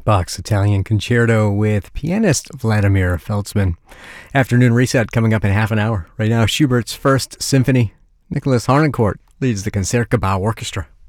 Bach's Italian Concerto with pianist Vladimir Feltzman. Afternoon reset coming up in half an hour. Right now, Schubert's First Symphony. Nicholas Harnoncourt leads the Concertgebouw Orchestra.